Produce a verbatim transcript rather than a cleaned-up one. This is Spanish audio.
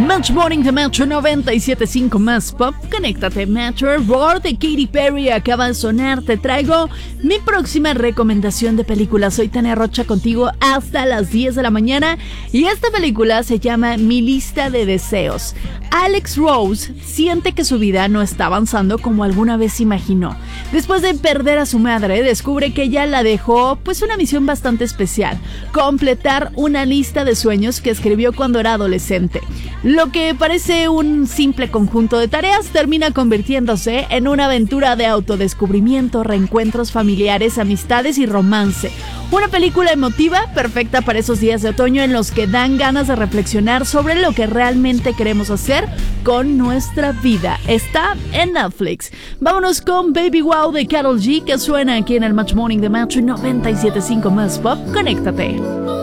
Match Morning de Metro noventa y siete punto cinco más pop. Conéctate, Metro. Roar de Katy Perry acaba de sonar. Te traigo mi próxima recomendación de película. Soy Tania Rocha contigo hasta las diez de la mañana. Y esta película se llama Mi lista de deseos. Alex Rose siente que su vida no está avanzando como alguna vez imaginó. Después de perder a su madre, descubre que ella la dejó pues una misión bastante especial: completar una lista de sueños que escribió cuando era adolescente. Lo que parece un simple conjunto de tareas termina convirtiéndose en una aventura de autodescubrimiento, reencuentros familiares, amistades y romance. Una película emotiva, perfecta para esos días de otoño en los que dan ganas de reflexionar sobre lo que realmente queremos hacer con nuestra vida. Está en Netflix. Vámonos con Baby Wow de Karol G, que suena aquí en el Match Morning de Metro noventa y siete punto cinco más pop. Conéctate.